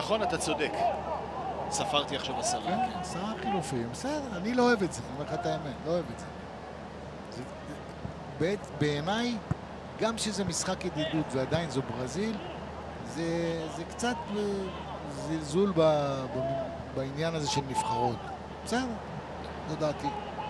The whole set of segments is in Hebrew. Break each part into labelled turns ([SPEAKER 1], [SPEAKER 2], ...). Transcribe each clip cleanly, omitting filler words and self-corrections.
[SPEAKER 1] נכון, אתה צודק. ספרתי עכשיו 10.
[SPEAKER 2] כן, 10 חילופים, בסדר, אני לא אוהב את זה, אני אומר לך את האמת, לא אוהב את זה. בעיניי, גם שזה משחק ידידות ועדיין זו ברזיל, זה קצת זלזול בעניין הזה של נבחרות. בסדר, זו דעתי.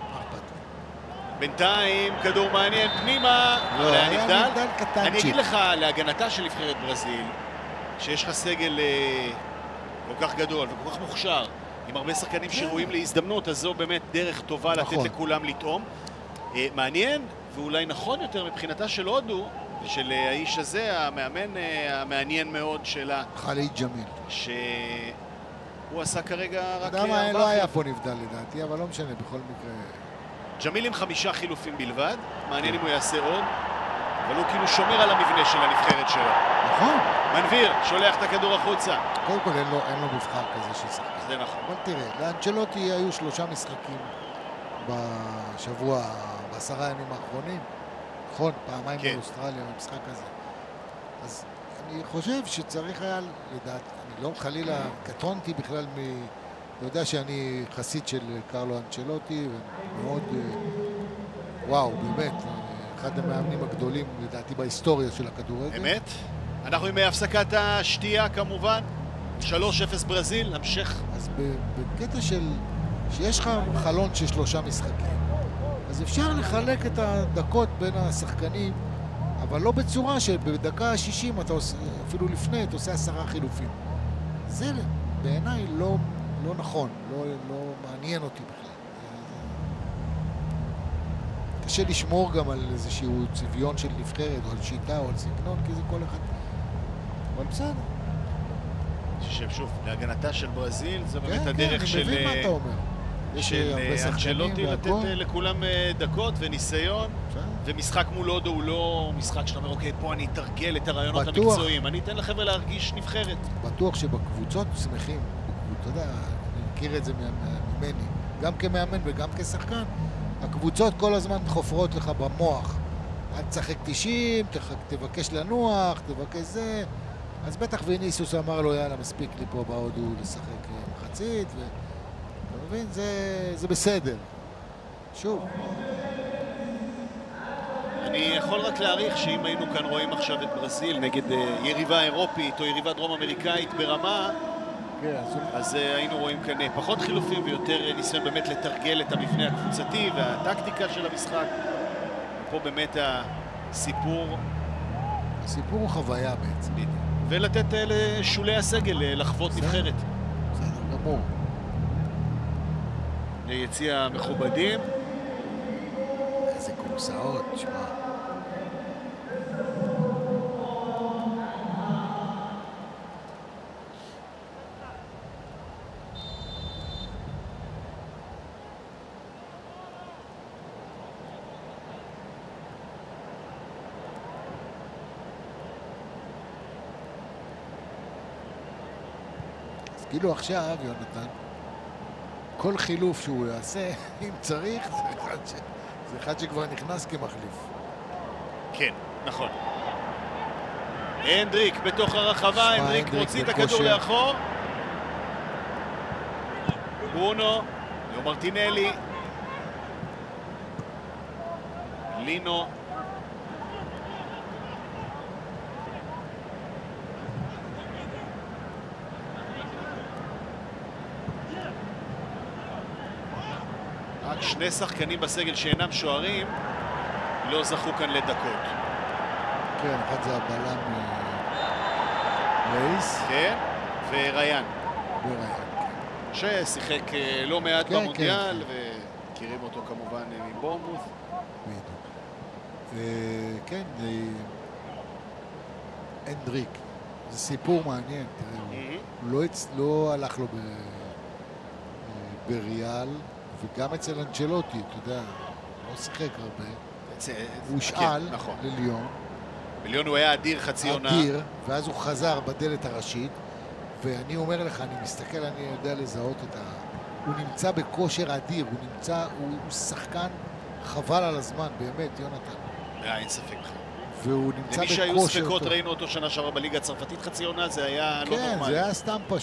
[SPEAKER 1] בינתיים, כדור מעניין פנימה, אבל היה נבדל.
[SPEAKER 2] קטנצ'יק.
[SPEAKER 1] אני אגיד לך, להגנתה של נבחרת ברזיל, שיש לך סגל כל כך גדול וכל כך מוכשר, עם הרבה שחקנים שראויים להזדמנות, אז זו באמת דרך טובה לתת לכולם לטעום. מעניין, ואולי נכון יותר מבחינתה של הודו, ושל האיש הזה, המאמן המעניין מאוד שלה.
[SPEAKER 2] חליד ג'מיל.
[SPEAKER 1] שהוא עשה כרגע רק...
[SPEAKER 2] אתה יודע מה, לא היה פה נבדל לדעתי, אבל לא משנה, בכל מקרה...
[SPEAKER 1] ג'מיל עם 5 חילופים בלבד, מעניין אם הוא יעשה עוד, אבל הוא כאילו שומר על המבנה של הנבחרת שלו.
[SPEAKER 2] נכון.
[SPEAKER 1] מנביר, שולח את הכדור החוצה.
[SPEAKER 2] קודם כל אין לו מבחר כזה של שחקן.
[SPEAKER 1] זה נכון.
[SPEAKER 2] אבל תראה, לאנצ'לוטי היו 3 משחקים בשבוע, ב10 ימים האחרונים. נכון, פעמיים באוסטרליה, במשחק הזה. אז אני חושב שצריך היה, לדעת, אני לא חלילה, קטונתי בכלל אתה יודע שאני חסיד של קרלו אנצ'לוטי, ומאוד, וואו, באמת, אחד המאמנים הגדולים, לדעתי, בהיסטוריה של הכדורגל.
[SPEAKER 1] אמת? אנחנו עם הפסקת השתייה, כמובן. 3-0 ברזיל, נמשך.
[SPEAKER 2] אז בקטע שיש לך חלון של 3 משחקים, אז אפשר לחלק את הדקות בין השחקנים, אבל לא בצורה שבדקה ה-60, אפילו לפני, אתה עושה 10 חילופים. זה בעיניי לא נכון, לא מעניין אותי בכלל. קשה לשמור גם על איזשהו צביון של נבחרת, או על שיטה, או על סגנון, כי זה כל אחד... אבל בסדר.
[SPEAKER 1] שוב, להגנתה של ברזיל, זה באמת הדרך של...
[SPEAKER 2] כן, אני מבין מה אתה אומר.
[SPEAKER 1] של אנצ'לוטי לתת לכולם דקות וניסיון, ומשחק מול הודו הוא לא משחק שאתה אומר, אוקיי, פה אני אתרגל את הרעיונות המקצועיים, אני אתן לחבר'ה להרגיש נבחרת.
[SPEAKER 2] בטוח שבקבוצות שמחים, אתה יודע, אני מכיר את זה ממני, גם כמאמן וגם כשחקן, הקבוצות כל הזמן חופרות לך במוח, אל תשחק 90, תבקש לנוח, תבקש זה, אז בטח ויניסיוס אמר לו, יאללה, מספיק לי פה בהודו לשחק מחצית, אתה מבין? זה בסדר. שוב.
[SPEAKER 1] אני יכול רק להעריך שאם היינו כאן רואים עכשיו את ברזיל נגד יריבה אירופית או יריבה דרום אמריקאית ברמה, אז היינו רואים כאן פחות חילופים ויותר ניסיון באמת לתרגל את המבנה הקבוצתי והטקטיקה של המשחק. פה באמת הסיפור
[SPEAKER 2] הוא חוויה בעצם.
[SPEAKER 1] ולתת לשולי הסגל לחוות נבחרת.
[SPEAKER 2] בסדר גמור.
[SPEAKER 1] ליציע המכובדים.
[SPEAKER 2] איזה קורסאות, תשמע. אז כאילו עכשיו, יונתן, כל חילוף שהוא יעשה, אם צריך, זה אחד שכבר נכנס כמחליף.
[SPEAKER 1] כן, נכון. הנדריק בתוך הרחבה, הנדריק מוציא את הכדור לאחור. ברונו, מרטינלי. לינו. רק 2 שחקנים בסגל שאינם שוערים לא זכו כאן לדקות.
[SPEAKER 2] כן, אחד זה הבלם רייס.
[SPEAKER 1] כן, וריין.
[SPEAKER 2] וריין, כן.
[SPEAKER 1] ששיחק לא מעט במונדיאל, ומכירים אותו כמובן מבורנמות'.
[SPEAKER 2] בדיוק. כן, הנדריק. זה סיפור מעניין, תראה. הוא לא הלך לו בריאל, וגם אצל אנצ'לוטי, אתה יודע, לא שיחק הרבה. הוא שאל לליון.
[SPEAKER 1] בליון הוא היה אדיר חצי עונה.
[SPEAKER 2] אדיר, ואז הוא חזר בדלת הראשית, ואני אומר לך, אני מסתכל, אני יודע לזהות הוא נמצא בכושר אדיר, הוא שחקן חבל על הזמן, באמת, יונתן.
[SPEAKER 1] אין ספק.
[SPEAKER 2] והוא נמצא בכושר.
[SPEAKER 1] למי שהיו ספקות, ראינו אותו שנה שעברה בליגה הצרפתית חצי עונה, זה היה לא נורמלי.
[SPEAKER 2] כן, זה היה סתם פשוט.